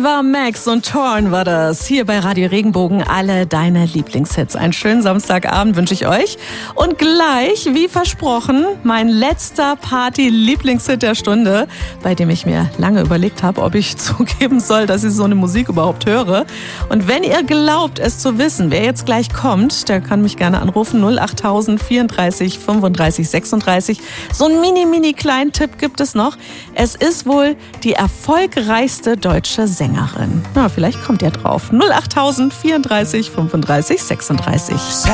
Ava Max und Torn war das. Hier bei Radio Regenbogen alle deine Lieblingshits. Einen schönen Samstagabend wünsche ich euch. Und gleich, wie versprochen, mein letzter Party-Lieblingshit der Stunde, bei dem ich mir lange überlegt habe, ob ich zugeben soll, dass ich so eine Musik überhaupt höre. Und wenn ihr glaubt, es zu wissen, wer jetzt gleich kommt, der kann mich gerne anrufen. 08000 34 35 36. So einen mini kleinen Tipp gibt es noch. Es ist wohl die erfolgreichste deutsche Sängerin. Na, vielleicht kommt ihr drauf. 08000 34 35 36.